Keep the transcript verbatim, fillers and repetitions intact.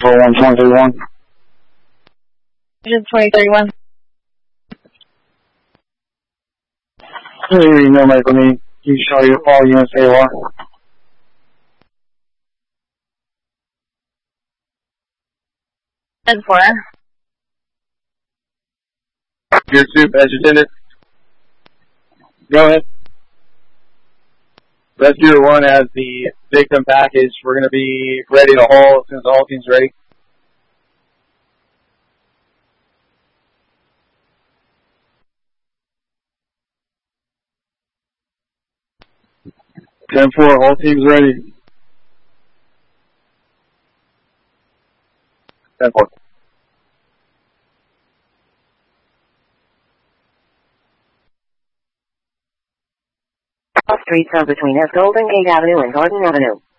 for one twenty thirty-one. twenty thirty-one. Hey, no, Mike, let me, you show you all units A O R. ten four. Your soup, Adjutant. Go ahead. Rescue one has the victim package. We're going to be ready to haul as soon as the haul team's ready. ten four, all teams ready. ten four. All streets are between S. Golden Gate Avenue and Gordon Avenue.